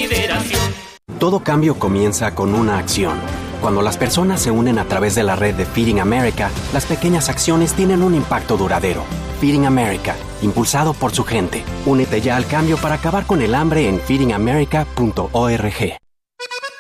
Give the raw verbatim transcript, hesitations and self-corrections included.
consideración. Todo cambio comienza con una acción. Cuando las personas se unen a través de la red de Feeding America, las pequeñas acciones tienen un impacto duradero. Feeding America, impulsado por su gente. Únete ya al cambio para acabar con el hambre en feeding america punto org.